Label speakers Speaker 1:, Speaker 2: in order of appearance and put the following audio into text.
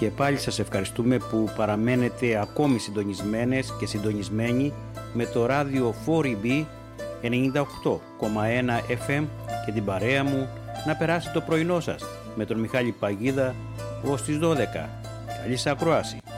Speaker 1: Και πάλι σας ευχαριστούμε που παραμένετε ακόμη συντονισμένες και συντονισμένοι με το ράδιο 4EB 98,1 FM και την παρέα μου να περάσει το πρωινό σας με τον Μιχάλη Παγίδα ως τις 12. Καλή σας ακρόαση.